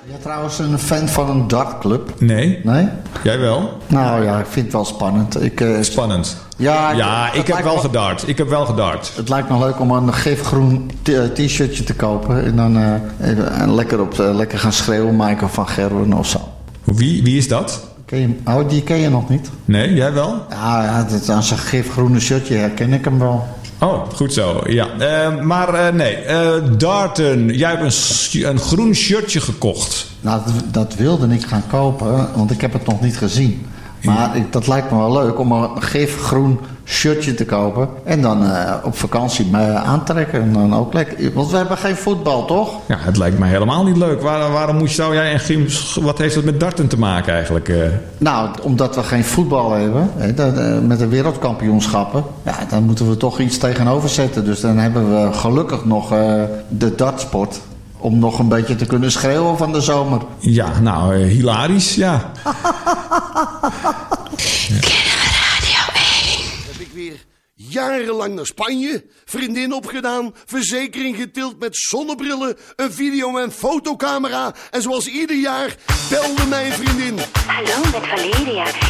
Ben je trouwens een fan van een dartclub? Nee. Nee? Jij wel? Nou ja, ik vind het wel spannend. Spannend. Ja, ik heb wel gedart. Het lijkt me leuk om een gifgroen t-shirtje te kopen. En dan even lekker gaan schreeuwen. Michael van Gerwen of zo. Wie is dat? Die ken je nog niet? Nee, jij wel? Ja, aan zijn gifgroene shirtje herken ik hem wel. Oh, goed zo. Ja. Nee. Darten. Jij hebt een groen shirtje gekocht. Nou, dat wilde ik gaan kopen, want ik heb het nog niet gezien. Maar dat lijkt me wel leuk om een gifgroen shirtje te kopen. En dan op vakantie me aantrekken. En dan ook lekker. Want we hebben geen voetbal, toch? Ja, het lijkt me helemaal niet leuk. Waarom zou jij wat heeft dat met darten te maken eigenlijk? Nou, omdat we geen voetbal hebben. Met de wereldkampioenschappen. Ja, dan moeten we toch iets tegenover zetten. Dus dan hebben we gelukkig nog de dartsport. Om nog een beetje te kunnen schreeuwen van de zomer. Ja, nou, hilarisch, ja. Heb ik weer jarenlang naar Spanje, vriendin opgedaan, verzekering getild met zonnebrillen, een video- en fotocamera. En zoals ieder jaar belde mijn vriendin. Hallo, met Valeria.